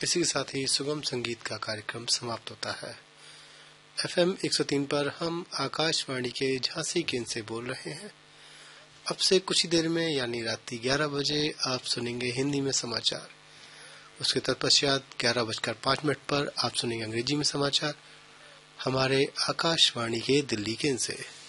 इसी के साथ ही सुगम संगीत का कार्यक्रम समाप्त होता है। FM 103 पर हम आकाशवाणी के झांसी केंद्र से बोल रहे हैं। अब से कुछ ही देर में यानी रात 11 बजे आप सुनेंगे हिंदी में समाचार। उसके तत्पश्चात 11:05 पर आप सुनेंगे अंग्रेजी में समाचार हमारे आकाशवाणी के दिल्ली केंद्र से।